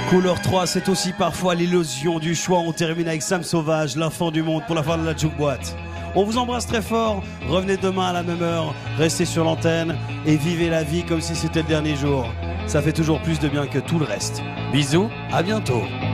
Couleur 3, c'est aussi parfois l'illusion du choix. On termine avec Sam Sauvage, l'enfant du monde, pour la fin de la Jukeboîte. On vous embrasse très fort. Revenez demain à la même heure. Restez sur l'antenne et vivez la vie comme si c'était le dernier jour. Ça fait toujours plus de bien que tout le reste. Bisous, à bientôt.